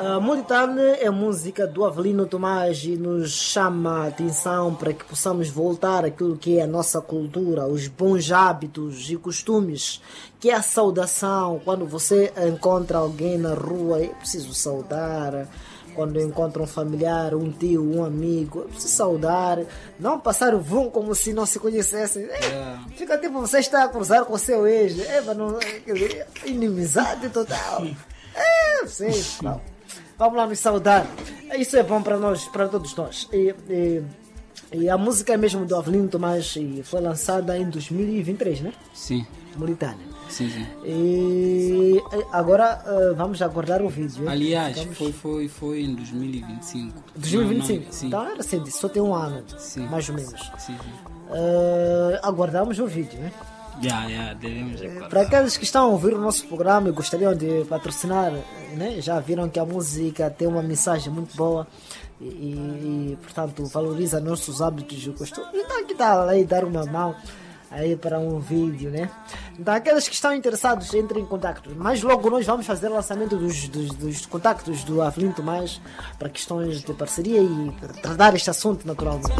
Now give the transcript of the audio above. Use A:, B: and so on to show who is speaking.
A: Mulitane é música do Avelino Tomás e nos chama a atenção para que possamos voltar àquilo que é a nossa cultura, os bons hábitos e costumes, que é a saudação. Quando você encontra alguém na rua, é preciso saudar. Quando encontra um familiar, um tio, um amigo, é preciso saudar. Não passar o vum como se não se conhecessem. Fica tipo, você está a cruzar com o seu ex. Inimizade total. Vocês, não. Vamos lá nos saudar. Isso é bom para nós, para todos nós. E a música é mesmo do Avelino Tomás e foi lançada em 2023, né?
B: Sim.
A: Mauritânia.
B: Sim.
A: E agora vamos aguardar o vídeo.
B: Aliás, foi em 2025.
A: 2025?
B: Não, sim.
A: Então era recente, só tem um ano,
B: Sim.
A: mais ou menos.
B: Sim.
A: Aguardamos o vídeo, né?
B: Devemos aguardar.
A: Para aqueles que estão a ouvir o nosso programa e gostariam de patrocinar, né? Já viram que a música tem uma mensagem muito boa e portanto, valoriza nossos hábitos e costumes. Então, que tal aí dar uma mão aí para um vídeo, né? Então, aqueles que estão interessados, entrem em contato. Mas logo nós vamos fazer o lançamento dos contactos do Avelino Tomás para questões de parceria e tratar este assunto naturalmente.